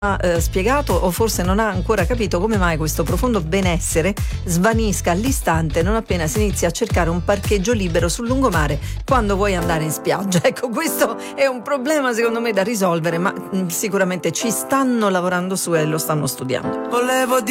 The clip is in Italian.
spiegato, o forse non ha ancora capito, come mai questo profondo benessere svanisca all'istante non appena si inizia a cercare un parcheggio libero sul lungomare quando vuoi andare in spiaggia. Ecco, questo è un problema secondo me da risolvere, ma sicuramente ci stanno lavorando su e lo stanno studiando. Volevo